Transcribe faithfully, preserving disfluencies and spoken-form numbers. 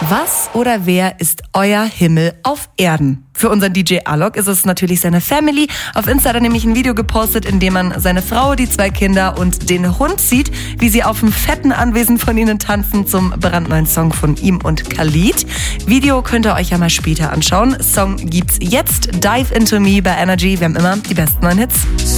Was oder wer ist euer Himmel auf Erden? Für unseren D J Alok ist es natürlich seine Family. Auf Insta hat er nämlich ein Video gepostet, in dem man seine Frau, die zwei Kinder und den Hund sieht, wie sie auf einem fetten Anwesen von ihnen tanzen zum brandneuen Song von ihm und Khalid. Video könnt ihr euch ja mal später anschauen. Song gibt's jetzt. Dive Into Me bei Energy. Wir haben immer die besten neuen Hits.